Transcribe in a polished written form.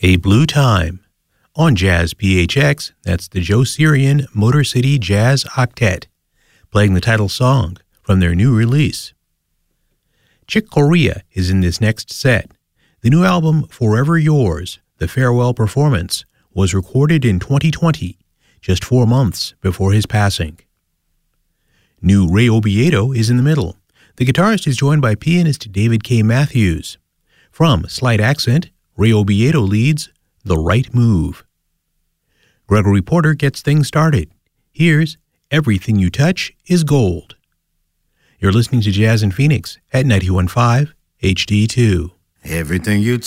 A Blue Time. On Jazz PHX, that's the Joe Sirian Motor City Jazz Octet, playing the title song from their new release. Chick Corea is in this next set. The new album, Forever Yours, the farewell performance, was recorded in 2020, just 4 months before his passing. New Ray Obiedo is in the middle. The guitarist is joined by pianist David K. Matthews. From Slight Accent, Ray Obiedo leads The Right Move. Gregory Porter gets things started. Here's Everything You Touch is Gold. You're listening to Jazz in Phoenix at 91.5 HD2. Everything you